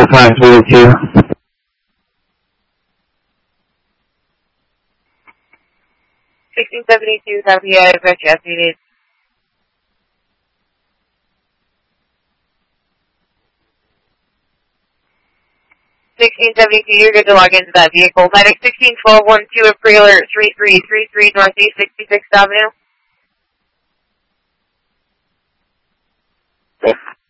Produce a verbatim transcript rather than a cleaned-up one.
oh five thirty-two. sixteen seventy-two, copy, I've got you updated. sixteen seventy-two, you're good to log into that vehicle. Medic sixteen twelve one two, April three three three three, Northeast sixty-sixth Avenue.